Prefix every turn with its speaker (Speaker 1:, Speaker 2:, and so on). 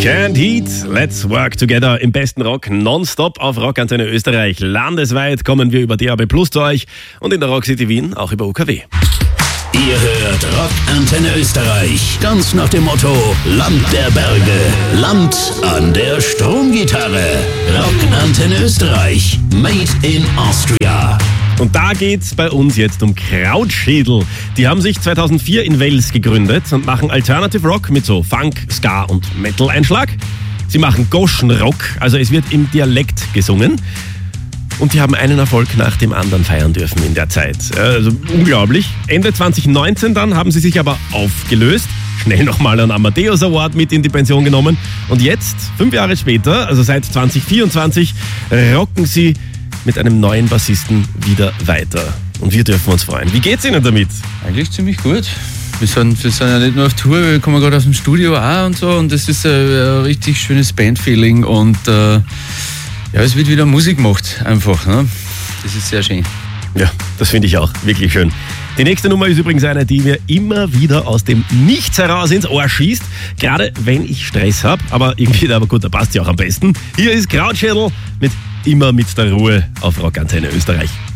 Speaker 1: Can't Heat, Let's Work Together im besten Rock nonstop auf Rockantenne Österreich. Landesweit kommen wir über DAB+ zu euch und in der Rock City Wien auch über UKW.
Speaker 2: Ihr hört Rockantenne Österreich, ganz nach dem Motto Land der Berge, Land an der Stromgitarre. Rockantenne Österreich, made in Austria.
Speaker 1: Und da geht's bei uns jetzt um Krautschädel. Die haben sich 2004 in Wales gegründet und machen Alternative Rock mit so Funk, Ska und Metal-Einschlag. Sie machen Goshen Rock, also es wird im Dialekt gesungen. Und die haben einen Erfolg nach dem anderen feiern dürfen in der Zeit. Also unglaublich. Ende 2019 dann haben sie sich aber aufgelöst. Schnell nochmal einen Amadeus Award mit in die Pension genommen. Und jetzt, 5 Jahre später, also seit 2024, rocken sie mit einem neuen Bassisten wieder weiter. Und wir dürfen uns freuen. Wie geht's Ihnen damit?
Speaker 3: Eigentlich ziemlich gut. Wir sind ja nicht nur auf Tour, wir kommen gerade aus dem Studio auch und so. Und das ist ein richtig schönes Bandfeeling. Und es wird wieder Musik gemacht, einfach. Ne? Das ist sehr schön.
Speaker 1: Ja, das finde ich auch. Wirklich schön. Die nächste Nummer ist übrigens eine, die mir immer wieder aus dem Nichts heraus ins Ohr schießt. Gerade wenn ich Stress habe. Aber irgendwie, aber gut, da passt sie auch am besten. Hier ist Krautschädel mit Immer mit der Ruhe auf Rockantenne Österreich.